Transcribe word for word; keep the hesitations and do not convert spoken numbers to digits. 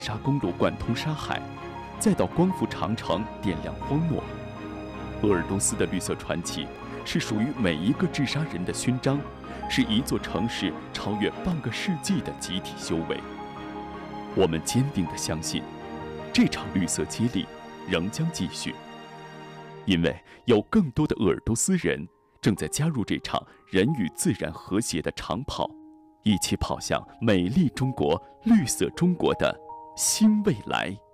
沙公路贯通沙海，再到光复长城，点亮荒漠。鄂尔多斯的绿色传奇，是属于每一个治沙人的勋章，是一座城市超越半个世纪的集体修为。我们坚定地相信，这场绿色接力仍将继续，因为有更多的鄂尔多斯人正在加入这场人与自然和谐的长跑，一起跑向美丽中国、绿色中国的新未来。